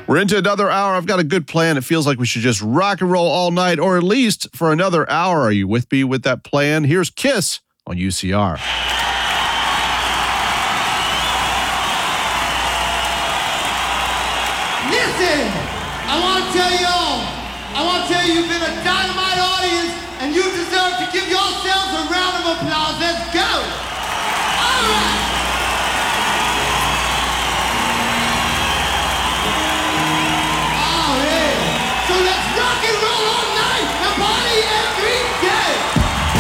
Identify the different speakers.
Speaker 1: We're into another hour. I've got a good plan. It feels like we should just rock and roll all night, or at least for another hour. Are you with me with that plan? Here's Kiss on UCR.
Speaker 2: Listen, I want to tell you you've been a dynamite audience, and you deserve to give yourselves a round of applause. Let's go. All right.